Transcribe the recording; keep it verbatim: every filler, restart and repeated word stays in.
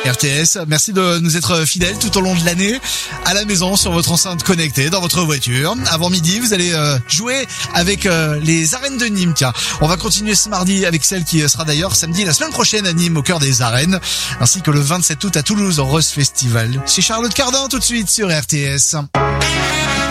R T S, merci de nous être fidèles tout au long de l'année, à la maison, sur votre enceinte connectée, dans votre voiture. Avant midi, vous allez euh, jouer avec euh, les arènes de Nîmes. Tiens, on va continuer ce mardi avec celle qui sera d'ailleurs samedi la semaine prochaine à Nîmes, au cœur des arènes, ainsi que le vingt-sept août à Toulouse au Rose Festival. C'est Charlotte Cardin tout de suite sur R T S.